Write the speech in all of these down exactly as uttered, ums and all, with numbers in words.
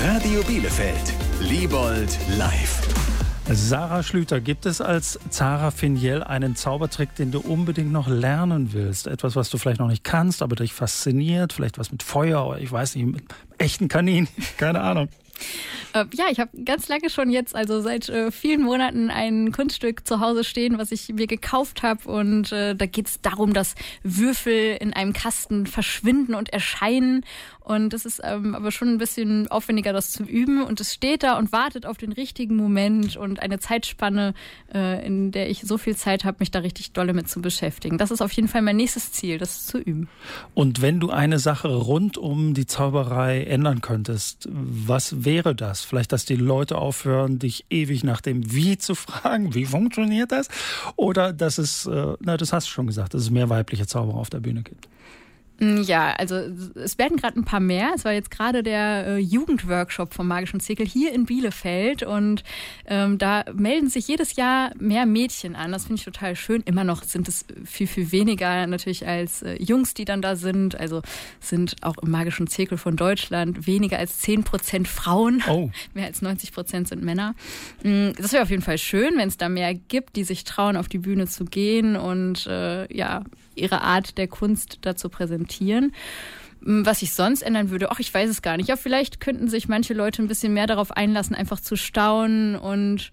Radio Bielefeld, Liebold live. Sarah Schlüter, gibt es als Zara Finiel einen Zaubertrick, den du unbedingt noch lernen willst? Etwas, was du vielleicht noch nicht kannst, aber dich fasziniert? Vielleicht was mit Feuer oder ich weiß nicht, mit echten Kaninchen? Keine Ahnung. Äh, ja, ich habe ganz lange schon jetzt, also seit äh, vielen Monaten, ein Kunststück zu Hause stehen, was ich mir gekauft habe. Und äh, da geht es darum, dass Würfel in einem Kasten verschwinden und erscheinen. Und das ist ähm, aber schon ein bisschen aufwendiger, das zu üben. Und es steht da und wartet auf den richtigen Moment und eine Zeitspanne, äh, in der ich so viel Zeit habe, mich da richtig dolle mit zu beschäftigen. Das ist auf jeden Fall mein nächstes Ziel, das zu üben. Und wenn du eine Sache rund um die Zauberei ändern könntest, was wäre das? Vielleicht, dass die Leute aufhören, dich ewig nach dem Wie zu fragen. Wie funktioniert das? Oder dass es, äh, na, das hast du schon gesagt, dass es mehr weibliche Zauberer auf der Bühne gibt. Ja, also es werden gerade ein paar mehr. Es war jetzt gerade der äh, Jugendworkshop vom Magischen Zirkel hier in Bielefeld und ähm, da melden sich jedes Jahr mehr Mädchen an. Das finde ich total schön. Immer noch sind es viel, viel weniger natürlich als äh, Jungs, die dann da sind. Also sind auch im Magischen Zirkel von Deutschland weniger als zehn Prozent Frauen. Oh. Mehr als neunzig Prozent sind Männer. Das wäre auf jeden Fall schön, wenn es da mehr gibt, die sich trauen, auf die Bühne zu gehen und äh, ja, ihre Art der Kunst dazu präsentieren. Was ich sonst ändern würde, ach, ich weiß es gar nicht. Ja, vielleicht könnten sich manche Leute ein bisschen mehr darauf einlassen, einfach zu staunen und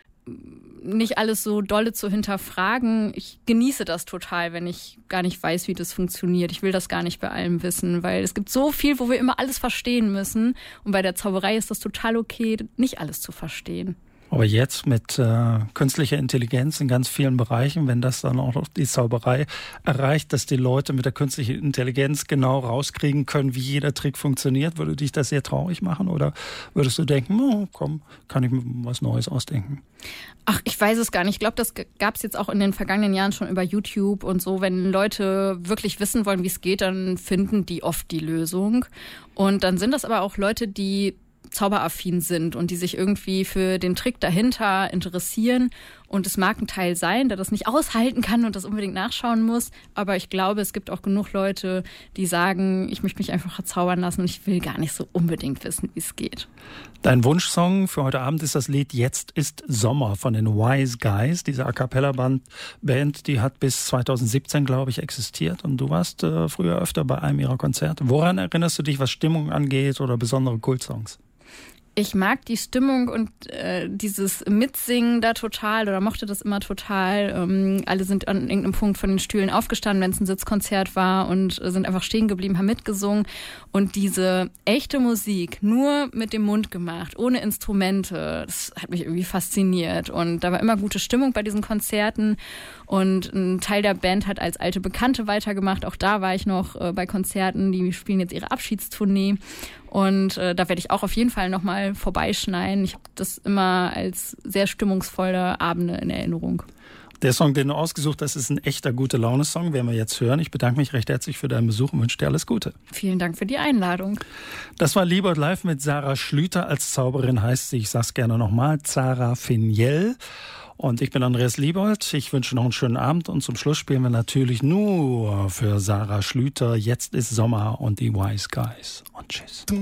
nicht alles so dolle zu hinterfragen. Ich genieße das total, wenn ich gar nicht weiß, wie das funktioniert. Ich will das gar nicht bei allem wissen, weil es gibt so viel, wo wir immer alles verstehen müssen. Und bei der Zauberei ist das total okay, nicht alles zu verstehen. Aber jetzt mit äh, künstlicher Intelligenz in ganz vielen Bereichen, wenn das dann auch noch die Zauberei erreicht, dass die Leute mit der künstlichen Intelligenz genau rauskriegen können, wie jeder Trick funktioniert, würde dich das sehr traurig machen? Oder würdest du denken, oh, komm, kann ich mir was Neues ausdenken? Ach, ich weiß es gar nicht. Ich glaube, das gab es jetzt auch in den vergangenen Jahren schon über YouTube und so. Wenn Leute wirklich wissen wollen, wie es geht, dann finden die oft die Lösung. Und dann sind das aber auch Leute, die zauberaffin sind und die sich irgendwie für den Trick dahinter interessieren. Und es mag ein Teil sein, der das nicht aushalten kann und das unbedingt nachschauen muss. Aber ich glaube, es gibt auch genug Leute, die sagen, ich möchte mich einfach verzaubern lassen und ich will gar nicht so unbedingt wissen, wie es geht. Dein Wunschsong für heute Abend ist das Lied Jetzt ist Sommer von den Wise Guys. Diese A-Cappella-Band, Band, die hat bis zweitausendsiebzehn, glaube ich, existiert. Und du warst äh, früher öfter bei einem ihrer Konzerte. Woran erinnerst du dich, was Stimmung angeht oder besondere Kultsongs? Ich mag die Stimmung und äh, dieses Mitsingen da total oder mochte das immer total. Ähm, alle sind an irgendeinem Punkt von den Stühlen aufgestanden, wenn es ein Sitzkonzert war und äh, sind einfach stehen geblieben, haben mitgesungen. Und diese echte Musik nur mit dem Mund gemacht, ohne Instrumente, das hat mich irgendwie fasziniert. Und da war immer gute Stimmung bei diesen Konzerten. Und ein Teil der Band hat als alte Bekannte weitergemacht. Auch da war ich noch äh, bei Konzerten. Die spielen jetzt ihre Abschiedstournee. Und äh, da werde ich auch auf jeden Fall nochmal vorbeischneiden. Ich habe das immer als sehr stimmungsvolle Abende in Erinnerung. Der Song, den du ausgesucht hast, ist ein echter Gute-Laune-Song, werden wir jetzt hören. Ich bedanke mich recht herzlich für deinen Besuch und wünsche dir alles Gute. Vielen Dank für die Einladung. Das war Liebold live mit Sarah Schlüter. Als Zauberin heißt sie, ich sag's gerne nochmal, Zara Finiel. Und ich bin Andreas Liebold. Ich wünsche noch einen schönen Abend. Und zum Schluss spielen wir natürlich nur für Sarah Schlüter Jetzt ist Sommer und die Wise Guys. Und tschüss.